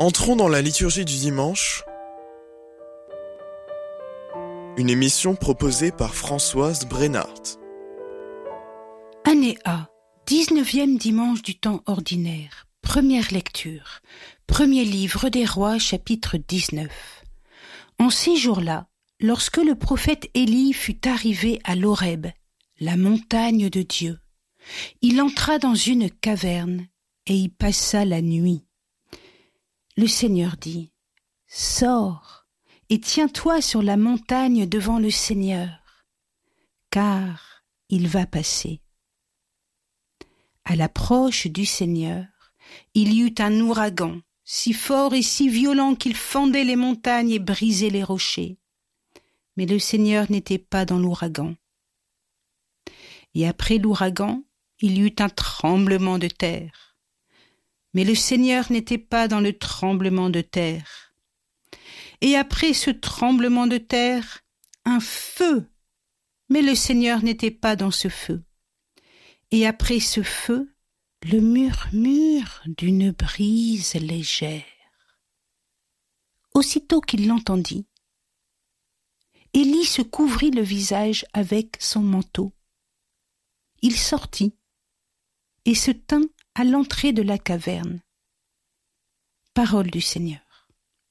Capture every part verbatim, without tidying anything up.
Entrons dans la liturgie du dimanche, une émission proposée par Françoise Brennart. Année A, dix-neuvième dimanche du temps ordinaire, première lecture, premier livre des rois, chapitre dix-neuf. En ces jours-là, lorsque le prophète Élie fut arrivé à l'Horeb, la montagne de Dieu, il entra dans une caverne et y passa la nuit. Le Seigneur dit, « Sors et tiens-toi sur la montagne devant le Seigneur, car il va passer. » À l'approche du Seigneur, il y eut un ouragan, si fort et si violent qu'il fendait les montagnes et brisait les rochers. Mais le Seigneur n'était pas dans l'ouragan. Et après l'ouragan, il y eut un tremblement de terre. Mais le Seigneur n'était pas dans le tremblement de terre. Et après ce tremblement de terre, un feu. Mais le Seigneur n'était pas dans ce feu. Et après ce feu, le murmure d'une brise légère. Aussitôt qu'il l'entendit, Élie se couvrit le visage avec son manteau. Il sortit et se tint à l'entrée de la caverne. Parole du Seigneur.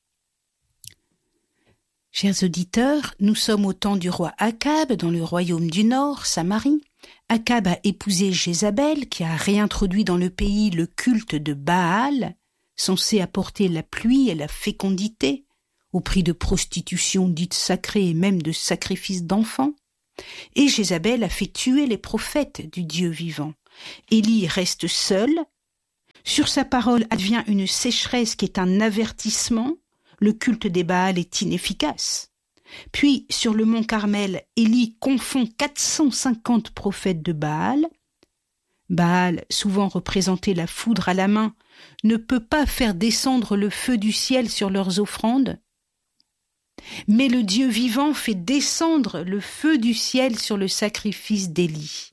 Chers auditeurs, nous sommes au temps du roi Akab dans le royaume du Nord, Samarie. Akab a épousé Jézabel qui a réintroduit dans le pays le culte de Baal, censé apporter la pluie et la fécondité, au prix de prostitution dite sacrée et même de sacrifices d'enfants. Et Jézabel a fait tuer les prophètes du Dieu vivant. Élie reste seul. Sur sa parole advient une sécheresse qui est un avertissement. Le culte des Baals est inefficace. Puis, sur le mont Carmel, Élie confond quatre cent cinquante prophètes de Baal. Baal, souvent représenté la foudre à la main, ne peut pas faire descendre le feu du ciel sur leurs offrandes. Mais le Dieu vivant fait descendre le feu du ciel sur le sacrifice d'Élie.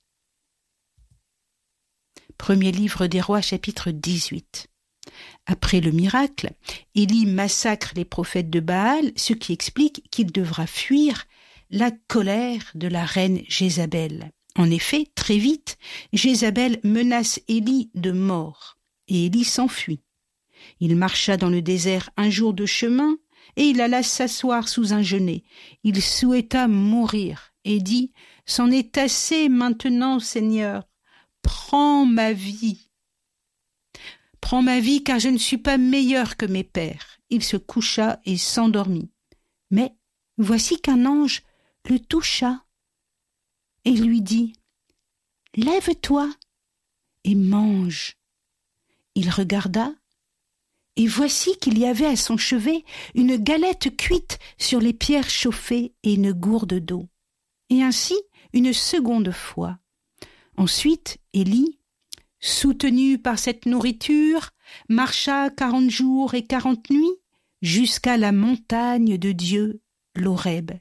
Premier livre des rois, chapitre dix-huit. Après le miracle, Élie massacre les prophètes de Baal, ce qui explique qu'il devra fuir la colère de la reine Jézabel. En effet, très vite, Jézabel menace Élie de mort, et Élie s'enfuit. Il marcha dans le désert un jour de chemin, et il alla s'asseoir sous un genêt. Il souhaita mourir, et dit, « C'en est assez maintenant, Seigneur, prends ma vie. Prends ma vie, car je ne suis pas meilleur que mes pères. » Il se coucha et s'endormit. Mais voici qu'un ange le toucha et lui dit, « Lève-toi et mange. » Il regarda, et voici qu'il y avait à son chevet une galette cuite sur les pierres chauffées et une gourde d'eau. Et ainsi une seconde fois. Ensuite, Élie, soutenu par cette nourriture, marcha quarante jours et quarante nuits jusqu'à la montagne de Dieu, l'Horeb.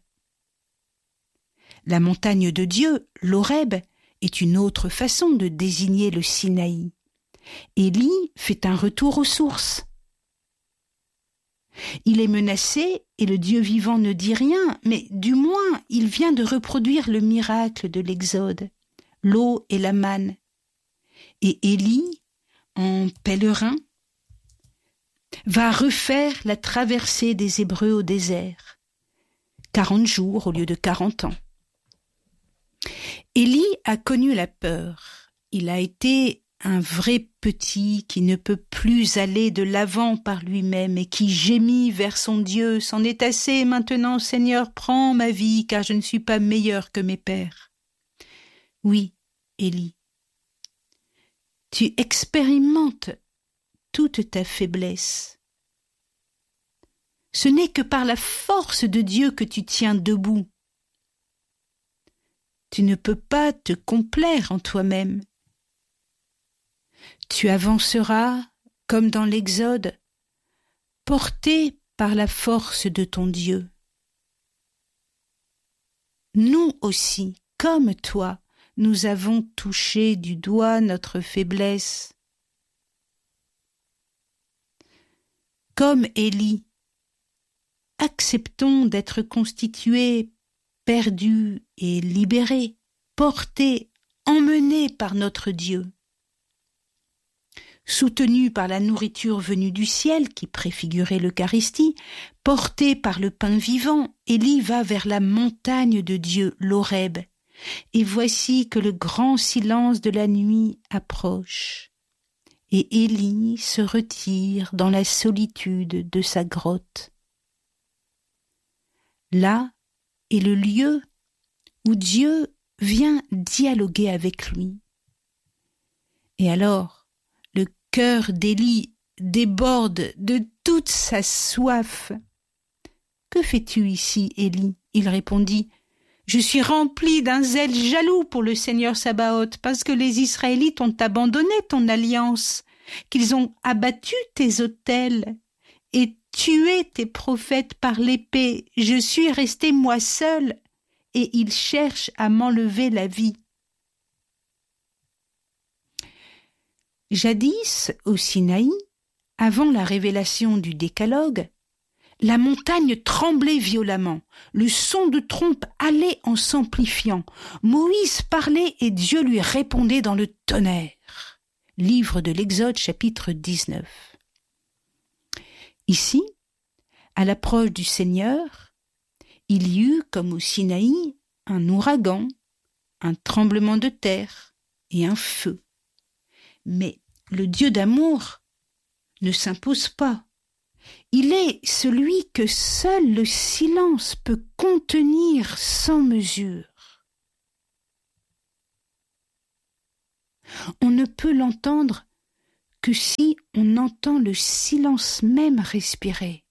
La montagne de Dieu, l'Horeb, est une autre façon de désigner le Sinaï. Élie fait un retour aux sources. Il est menacé et le Dieu vivant ne dit rien, mais du moins il vient de reproduire le miracle de l'Exode, l'eau et la manne. Et Élie, en pèlerin, va refaire la traversée des Hébreux au désert, quarante jours au lieu de quarante ans. Élie a connu la peur. Il a été un vrai petit qui ne peut plus aller de l'avant par lui-même et qui gémit vers son Dieu. « C'en est assez maintenant, Seigneur, prends ma vie, car je ne suis pas meilleur que mes pères. » Oui, Élie, tu expérimentes toute ta faiblesse. Ce n'est que par la force de Dieu que tu tiens debout. Tu ne peux pas te complaire en toi-même. Tu avanceras, comme dans l'Exode, porté par la force de ton Dieu. Nous aussi, comme toi, nous avons touché du doigt notre faiblesse. comme Élie, acceptons d'être constitués, perdus et libérés, portés, emmenés par notre Dieu. Soutenu par la nourriture venue du ciel, qui préfigurait l'Eucharistie, porté par le pain vivant, Élie va vers la montagne de Dieu, l'Horeb. Et voici que le grand silence de la nuit approche. Et Élie se retire dans la solitude de sa grotte. Là est le lieu où Dieu vient dialoguer avec lui. Et alors, le cœur d'Élie déborde de toute sa soif. « Que fais-tu ici, Élie ?» Il répondit. « Je suis rempli d'un zèle jaloux pour le Seigneur Sabaoth, parce que les Israélites ont abandonné ton alliance, qu'ils ont abattu tes autels et tué tes prophètes par l'épée. Je suis resté moi seul, et ils cherchent à m'enlever la vie. » Jadis, au Sinaï, avant la révélation du Décalogue, la montagne tremblait violemment, le son de trompe allait en s'amplifiant. Moïse parlait et Dieu lui répondait dans le tonnerre. Livre de l'Exode, chapitre dix-neuf. Ici, à l'approche du Seigneur, il y eut, comme au Sinaï, un ouragan, un tremblement de terre et un feu. Mais le Dieu d'amour ne s'impose pas. Il est celui que seul le silence peut contenir sans mesure. On ne peut l'entendre que si on entend le silence même respirer.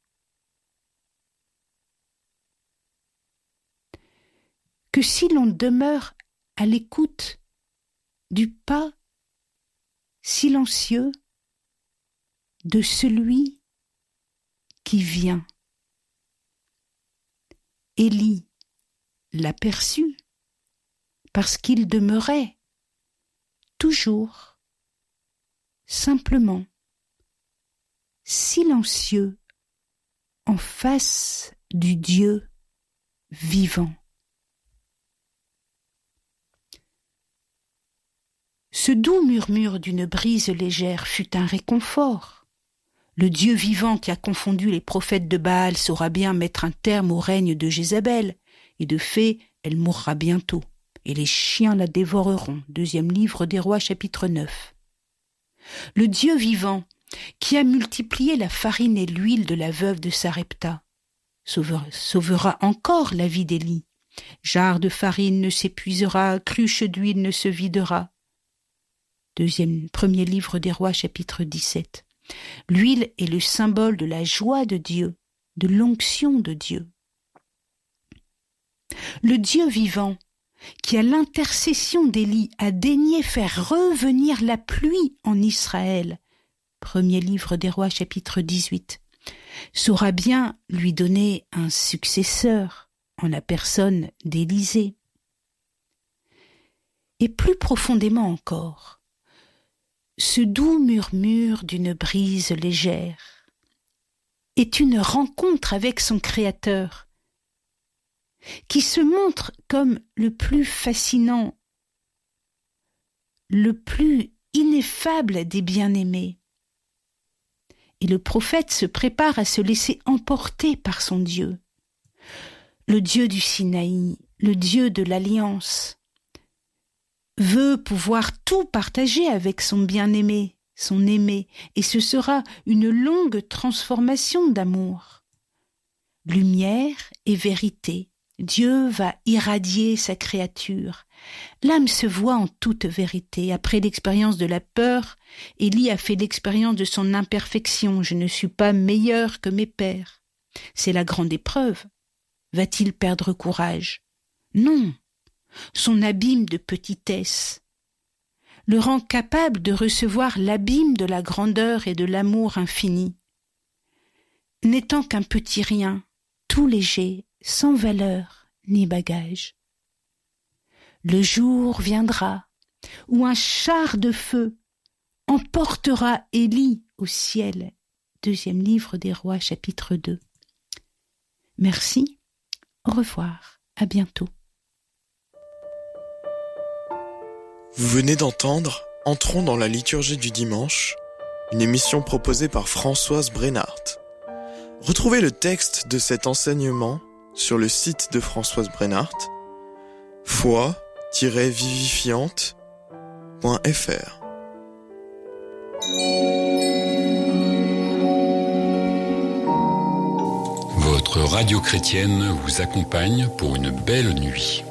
Que si l'on demeure à l'écoute du pas silencieux de celui qui vient. Élie l'aperçut parce qu'il demeurait toujours simplement silencieux en face du Dieu vivant. Ce doux murmure d'une brise légère fut un réconfort. Le Dieu vivant qui a confondu les prophètes de Baal saura bien mettre un terme au règne de Jézabel, et de fait, elle mourra bientôt, et les chiens la dévoreront. Deuxième livre des Rois, chapitre neuf. Le Dieu vivant qui a multiplié la farine et l'huile de la veuve de Sarepta sauvera, sauvera encore la vie d'Élie. Jarre de farine ne s'épuisera, cruche d'huile ne se videra. Deuxième, premier livre des Rois, chapitre dix-sept. L'huile est le symbole de la joie de Dieu, de l'onction de Dieu. Le Dieu vivant, qui à l'intercession d'Élie a daigné faire revenir la pluie en Israël, premier livre des Rois, chapitre dix-huit, saura bien lui donner un successeur en la personne d'Élisée. Et plus profondément encore, ce doux murmure d'une brise légère est une rencontre avec son Créateur, qui se montre comme le plus fascinant, le plus ineffable des bien-aimés. Et le prophète se prépare à se laisser emporter par son Dieu, le Dieu du Sinaï, le Dieu de l'Alliance, veut pouvoir tout partager avec son bien-aimé, son aimé, et ce sera une longue transformation d'amour. Lumière et vérité, Dieu va irradier sa créature. L'âme se voit en toute vérité. Après l'expérience de la peur, Élie a fait l'expérience de son imperfection. Je ne suis pas meilleur que mes pères. C'est la grande épreuve. Va-t-il perdre courage? Non. Son abîme de petitesse le rend capable de recevoir l'abîme de la grandeur et de l'amour infini. N'étant qu'un petit rien, tout léger, sans valeur ni bagage. Le jour viendra où un char de feu emportera Élie au ciel, deuxième livre des Rois, chapitre deux. Merci, au revoir, à bientôt. Vous venez d'entendre Entrons dans la liturgie du dimanche, une émission proposée par Françoise Brennart. Retrouvez le texte de cet enseignement sur le site de Françoise Brennart, foi tiret vivifiante point f r. Votre radio chrétienne vous accompagne pour une belle nuit.